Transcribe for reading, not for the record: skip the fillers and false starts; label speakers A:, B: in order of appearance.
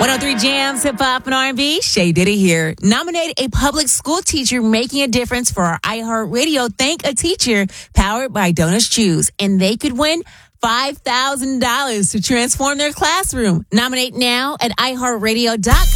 A: 103 Jams, Hip Hop, and R&B. Shay Diddy here. Nominate a public school teacher making a difference for our iHeartRadio Thank a Teacher, powered by Donuts Choose. And they could win $5,000 to transform their classroom. Nominate now at iHeartRadio.com.